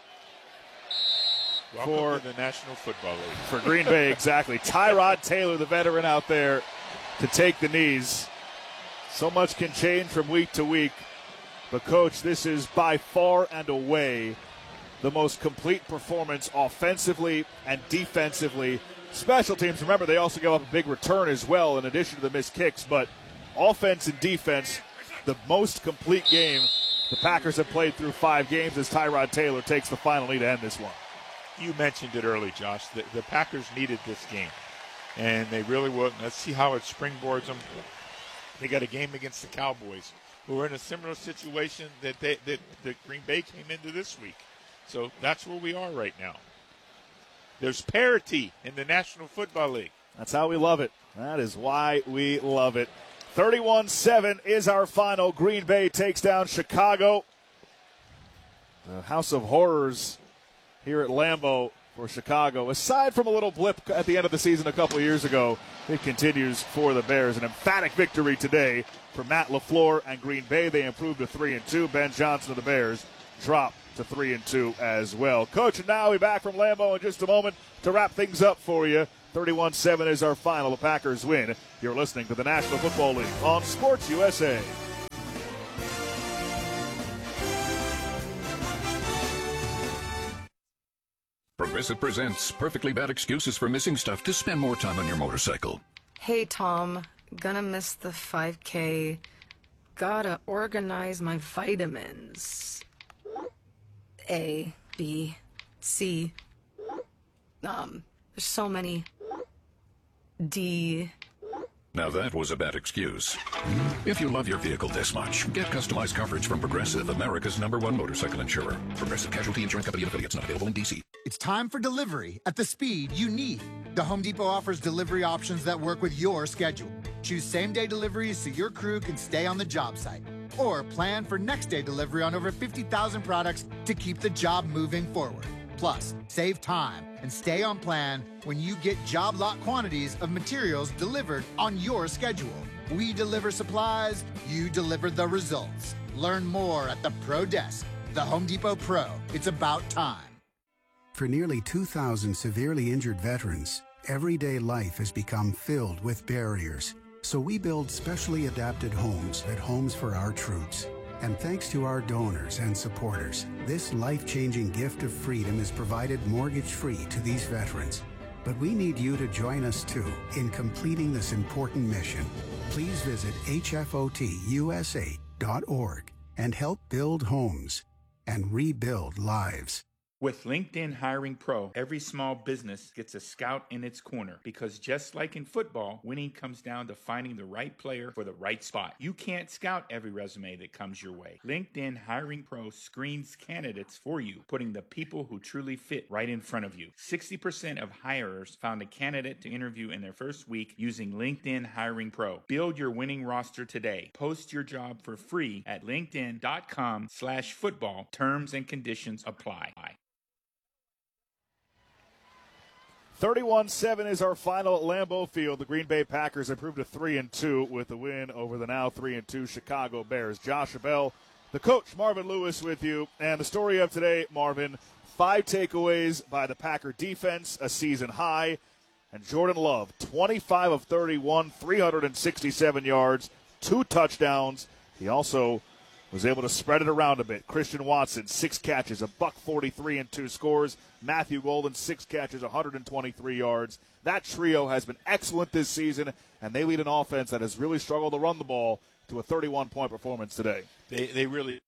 Speaker 1: Welcome to the National Football League.
Speaker 2: For Green Bay, exactly. Tyrod Taylor, the veteran out there, to take the knees. So much can change from week to week. But, Coach, this is by far and away the most complete performance offensively and defensively. Special teams, remember, they also give up a big return as well in addition to the missed kicks. But offense and defense, the most complete game the Packers have played through 5 games as Tyrod Taylor takes the final knee to end this one.
Speaker 1: You mentioned it early, Josh. The Packers needed this game, and they really will. Let's see how it springboards them. They got a game against the Cowboys, who are in a similar situation that Green Bay came into this week. So that's where we are right now. There's parity in the National Football League.
Speaker 2: That's how we love it. That is why we love it. 31-7 is our final. Green Bay takes down Chicago. The House of Horrors here at Lambeau for Chicago. Aside from a little blip at the end of the season a couple of years ago, it continues for the Bears. An emphatic victory today for Matt LaFleur and Green Bay. They improved to 3-2. Ben Johnson of the Bears dropped to 3-2 as well. Coach, and now we're back from Lambeau in just a moment to wrap things up for you. 31-7 is our final. The Packers win. You're listening to the National Football League on Sports USA.
Speaker 6: Progressive presents Perfectly Bad Excuses for Missing Stuff to spend more time on your motorcycle.
Speaker 7: Hey, Tom. Gonna miss the 5K. Gotta organize my vitamins. A, B, C. There's so many. D.
Speaker 6: Now that was a bad excuse. If you love your vehicle this much, get customized coverage from Progressive, America's #1 motorcycle insurer. Progressive Casualty Insurance Company and affiliates, not available in D.C.
Speaker 10: It's time for delivery at the speed you need. The Home Depot offers delivery options that work with your schedule. Choose same-day deliveries so your crew can stay on the job site. Or plan for next-day delivery on over 50,000 products to keep the job moving forward. Plus, save time and stay on plan when you get job lot quantities of materials delivered on your schedule. We deliver supplies, you deliver the results. Learn more at the Pro Desk. The Home Depot Pro. It's about time.
Speaker 12: For nearly 2,000 severely injured veterans, everyday life has become filled with barriers. So we build specially adapted homes at Homes for Our Troops. And thanks to our donors and supporters, this life-changing gift of freedom is provided mortgage-free to these veterans. But we need you to join us, too, in completing this important mission. Please visit hfotusa.org and help build homes and rebuild lives.
Speaker 1: With LinkedIn Hiring Pro, every small business gets a scout in its corner because just like in football, winning comes down to finding the right player for the right spot. You can't scout every resume that comes your way. LinkedIn Hiring Pro screens candidates for you, putting the people who truly fit right in front of you. 60% of hirers found a candidate to interview in their first week using LinkedIn Hiring Pro. Build your winning roster today. Post your job for free at linkedin.com/football. Terms and conditions apply.
Speaker 2: 31-7 is our final at Lambeau Field. The Green Bay Packers improved to 3-2 with the win over the now 3-2 Chicago Bears. Josh Abell, the coach, Marvin Lewis with you. And the story of today, Marvin, 5 takeaways by the Packer defense, a season high. And Jordan Love, 25 of 31, 367 yards, 2 touchdowns. He also was able to spread it around a bit. Christian Watson, 6 catches, $143 and 2 scores. Matthew Golden, 6 catches, 123 yards. That trio has been excellent this season, and they lead an offense that has really struggled to run the ball to a 31-point performance today.
Speaker 1: They really